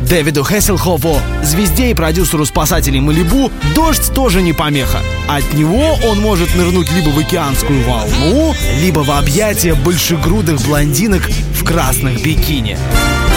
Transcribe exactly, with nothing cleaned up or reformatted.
Дэвиду Хессельхофу, звезде и продюсеру спасателей Малибу, дождь тоже не помеха. От него он может нырнуть либо в океанскую волну, либо в объятия большегрудых блондинок в красных бикини.